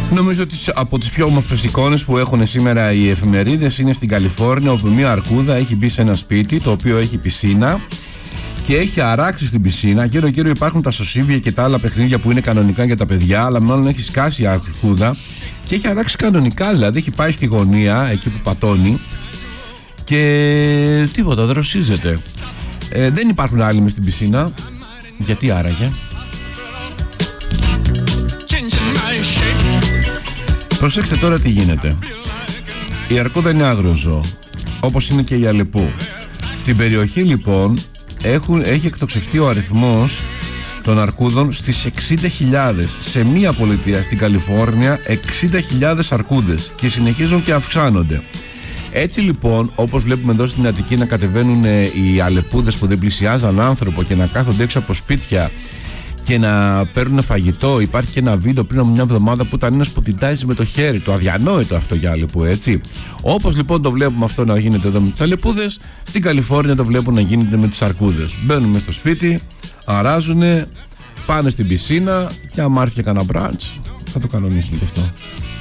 Νομίζω ότι από τις πιο όμορφες εικόνες που έχουν σήμερα οι εφημερίδες είναι στην Καλιφόρνια, όπου μια αρκούδα έχει μπει σε ένα σπίτι το οποίο έχει πισίνα και έχει αράξει στην πισίνα. Γύρω-γύρω υπάρχουν τα σωσίβια και τα άλλα παιχνίδια που είναι κανονικά για τα παιδιά, αλλά μάλλον έχει σκάσει η αρκούδα και έχει αράξει κανονικά, δηλαδή έχει πάει στη γωνία εκεί που πατώνει και τίποτα, δροσίζεται. Δεν υπάρχουν άλλοι μες στην πισίνα. Γιατί άραγε? Προσέξτε τώρα τι γίνεται. Η αρκούδα είναι άγριο ζώο, όπως είναι και η αλεπού. Στην περιοχή λοιπόν έχει εκτοξευτεί ο αριθμός των αρκούδων στις 60.000. Σε μία πολιτεία στην Καλιφόρνια 60.000 αρκούδες και συνεχίζουν και αυξάνονται. Έτσι λοιπόν, όπως βλέπουμε εδώ στην Αττική να κατεβαίνουν οι αλεπούδες που δεν πλησιάζαν άνθρωπο και να κάθονται έξω από σπίτια και να παίρνουν φαγητό. Υπάρχει και ένα βίντεο πριν από μια εβδομάδα που ήταν ένας που την τάιζε με το χέρι. Το αδιανόητο αυτό για αλεπού, έτσι. Όπως λοιπόν το βλέπουμε αυτό να γίνεται εδώ με τις αλεπούδες, στην Καλιφόρνια το βλέπουν να γίνεται με τις αρκούδες. Μπαίνουν μες στο σπίτι, αράζουν, πάνε στην πισίνα και άμα έρθει κανένα μπραντς θα το κανονίσουν και αυτό.